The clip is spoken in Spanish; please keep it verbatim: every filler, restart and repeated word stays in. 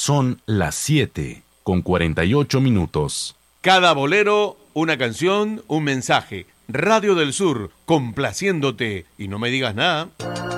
Son las siete con cuarenta y ocho minutos. Cada bolero, una canción, un mensaje. Radio del Sur, complaciéndote. Y no me digas nada.